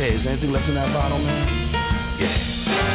Hey, is anything left in that bottle, man? Yeah.